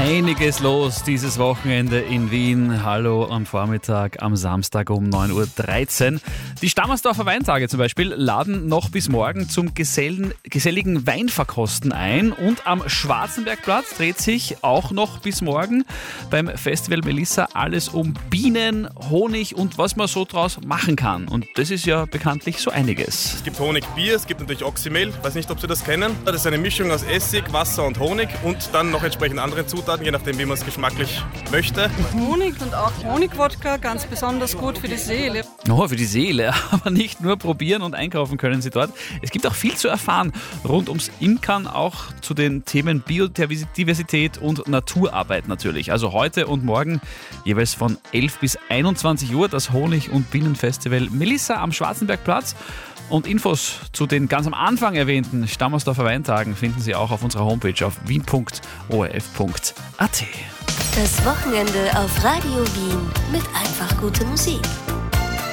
Einiges los dieses Wochenende in Wien. Hallo am Vormittag am Samstag um 9.13 Uhr. Die Stammersdorfer Weintage zum Beispiel laden noch bis morgen zum geselligen Weinverkosten ein. Und am Schwarzenbergplatz dreht sich auch noch bis morgen beim Festival Melissa alles um Bienen, Honig und was man so draus machen kann. Und das ist ja bekanntlich so einiges. Es gibt Honigbier, es gibt natürlich Oxymehl, weiß nicht, ob Sie das kennen. Das ist eine Mischung aus Essig, Wasser und Honig und dann noch entsprechend andere Zutaten, je nachdem, wie man es geschmacklich möchte. Honig und auch Honigwodka, ganz besonders gut für die Seele. Oh, für die Seele, aber nicht nur probieren und einkaufen können Sie dort. Es gibt auch viel zu erfahren rund ums Imkern, auch zu den Themen Biodiversität und Naturarbeit natürlich. Also heute und morgen jeweils von 11 bis 21 Uhr das Honig- und Bienenfestival Melissa am Schwarzenbergplatz. Und Infos zu den ganz am Anfang erwähnten Stammersdorfer Weintagen finden Sie auch auf unserer Homepage auf wien.orf.at. Das Wochenende auf Radio Wien mit einfach guter Musik.